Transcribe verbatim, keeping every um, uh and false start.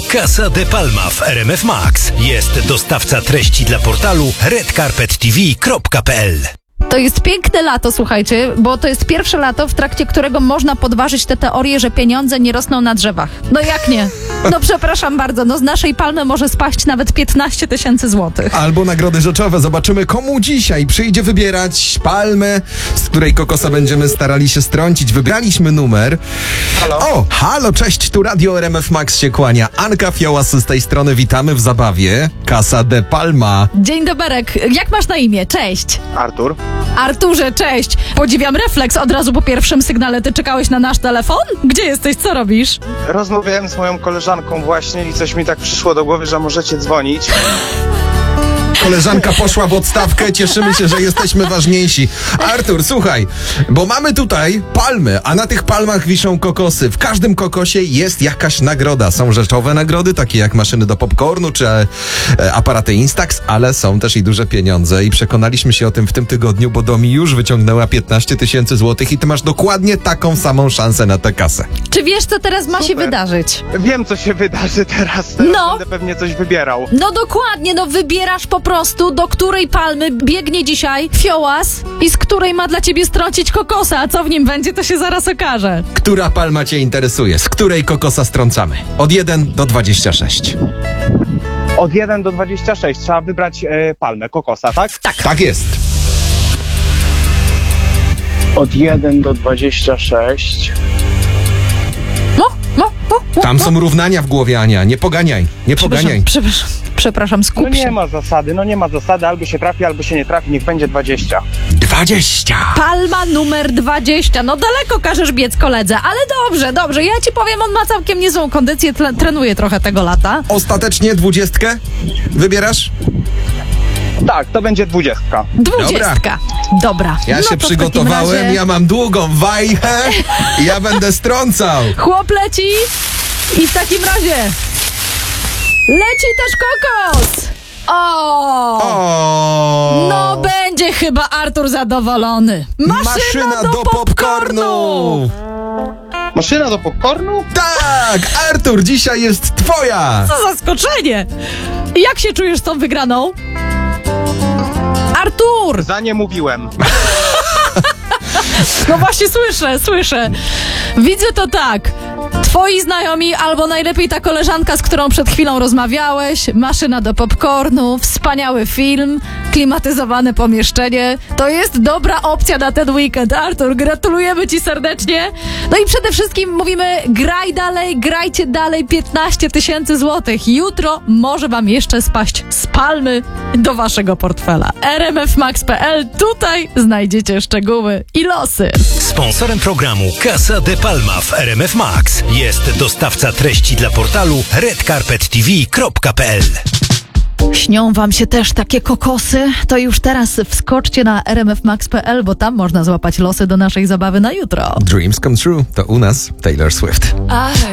Casa de Palma w R M F Max. Jest dostawca treści dla portalu red carpet t v kropka p l. To jest piękne lato, słuchajcie, bo to jest pierwsze lato, w trakcie którego można podważyć tę teorię, że pieniądze nie rosną na drzewach. No jak nie? No przepraszam bardzo, no z naszej palmy może spaść nawet piętnaście tysięcy złotych. Albo nagrody rzeczowe. Zobaczymy, komu dzisiaj przyjdzie wybierać palmę, z której kokosa będziemy starali się strącić. Wybraliśmy numer. Halo? O, halo, cześć, tu Radio R M F Max się kłania. Anka Fiołas z tej strony, witamy w zabawie. Casa de Palma. Dzień doberek, jak masz na imię? Cześć. Artur? Arturze, cześć. Podziwiam refleks od razu po pierwszym sygnale. Ty czekałeś na nasz telefon? Gdzie jesteś? Co robisz? Rozmawiałem z moją koleżanką właśnie i coś mi tak przyszło do głowy, że możecie dzwonić. Koleżanka poszła w odstawkę, cieszymy się, że jesteśmy ważniejsi. Artur, słuchaj, bo mamy tutaj palmy, a na tych palmach wiszą kokosy. W każdym kokosie jest jakaś nagroda. Są rzeczowe nagrody, takie jak maszyny do popcornu czy e, aparaty Instax, ale są też i duże pieniądze i przekonaliśmy się o tym w tym tygodniu, bo Domi już wyciągnęła piętnaście tysięcy złotych i ty masz dokładnie taką samą szansę na tę kasę. Czy wiesz, co teraz ma się Super. wydarzyć? Wiem, co się wydarzy teraz. teraz No. Będę pewnie coś wybierał. No dokładnie, no wybierasz po prostu, do której palmy biegnie dzisiaj Fiołas i z której ma dla ciebie strącić kokosa, a co w nim będzie, to się zaraz okaże. Która palma cię interesuje? Z której kokosa strącamy? Od jeden do dwudziestu sześciu. Od jeden do dwudziestu sześciu trzeba wybrać e, palmę, kokosa, tak? Tak. Tak jest. Od jeden do dwudziestu sześciu. No, no, no, no. Tam są równania w głowie, Ania. Nie poganiaj, nie poganiaj. Przepraszam, przepraszam, przepraszam, skup No nie się. ma zasady, no nie ma zasady, albo się trafi, albo się nie trafi, niech będzie dwadzieścia. Dwadzieścia. Palma numer dwadzieścia. No daleko każesz biec koledze, ale dobrze, dobrze. Ja ci powiem, on ma całkiem niezłą kondycję, tle, trenuje trochę tego lata. Ostatecznie dwudziestkę wybierasz? Tak, to będzie dwudziestka. Dwudziestka. Dobra. Ja no się to w przygotowałem, takim razie ja mam długą wajchę i ja będę strącał. chłop leci i w takim razie leci też kokos. O! O! No będzie chyba Artur zadowolony. Maszyna, Maszyna do, do popcornu. popcornu! Maszyna do popcornu? Tak! Artur, dzisiaj jest twoja! Co zaskoczenie! Jak się czujesz z tą wygraną? Artur! Za nie mówiłem. No właśnie słyszę, słyszę. Widzę to tak. Twoi znajomi, albo najlepiej ta koleżanka, z którą przed chwilą rozmawiałeś, maszyna do popcornu, wspaniały film, klimatyzowane pomieszczenie. To jest dobra opcja na ten weekend. Artur, gratulujemy ci serdecznie. No i przede wszystkim mówimy, graj dalej, grajcie dalej, piętnaście tysięcy złotych. Jutro może wam jeszcze spaść z palmy do waszego portfela. r m f max kropka p l, tutaj znajdziecie szczegóły i losy. Sponsorem programu Casa de Palma w R M F Max jest dostawca treści dla portalu red carpet t v kropka p l. Śnią wam się też takie kokosy? To już teraz wskoczcie na r m f max kropka p l, bo tam można złapać losy do naszej zabawy na jutro. Dreams come true, to u nas Taylor Swift.